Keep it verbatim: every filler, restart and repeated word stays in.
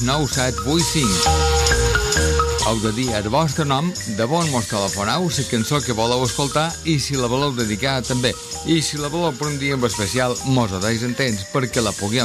nou set vuit cinc. Heu de dir el vostre nom, de on mos telefoneu, la cançó que voleu escoltar i si la voleu dedicar també. I si la voleu per un dia en especial, mos ho deis en temps perquè la puguem